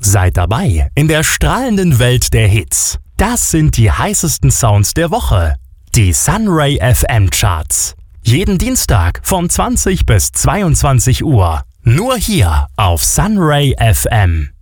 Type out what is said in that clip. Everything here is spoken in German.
Seid dabei in der strahlenden Welt der Hits. Das sind die heißesten Sounds der Woche. Die Sunray FM Charts. Jeden Dienstag von 20 bis 22 Uhr. Nur hier auf Sunray FM.